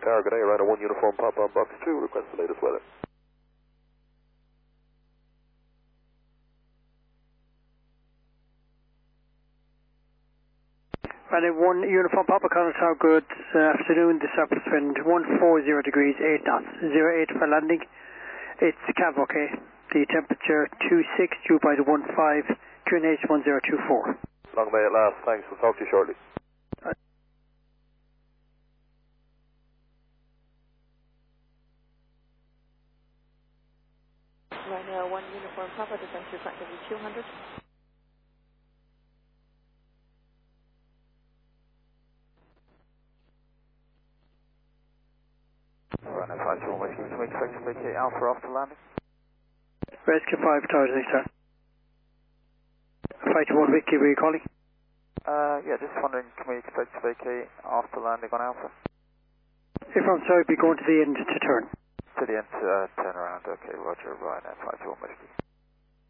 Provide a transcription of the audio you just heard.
Tower, good day, Ryder 1 Uniform Papa on Box 2, request the latest weather. Ryder 1 Uniform Papa, Connell Tower, good afternoon, this southwest wind 140 degrees, 8 knots, 08 for landing. It's Cav, okay. The temperature 26, due by the 15, QNH 1024. Long may it last, thanks, we'll talk to you shortly. Ryder 1 Uniform Papa, descent to practically 200. Ryder 5 Whiskey, can we expect to vacate Alpha after landing? Rescue 5 Towers, next turn. 521 Vicky, were you calling? Yeah, just wondering, can we expect to vacate after landing on Alpha? If I'm sorry, be going to the end to turn. To the end, turn around, okay, roger, Ryder 521 Whiskey.